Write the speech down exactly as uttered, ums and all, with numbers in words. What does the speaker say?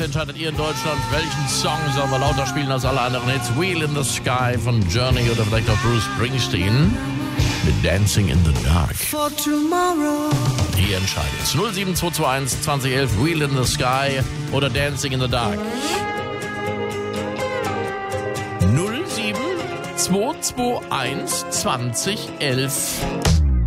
entscheidet ihr in Deutschland, welchen Song sollen wir lauter spielen als alle anderen Hits. Wheel in the Sky von Journey oder vielleicht auch Bruce Springsteen mit Dancing in the Dark. For tomorrow. Ihr entscheidet. null sieben zwei zwei eins zwanzig elf Wheel in the Sky oder Dancing in the Dark. null sieben zwei zwei eins zwanzig elf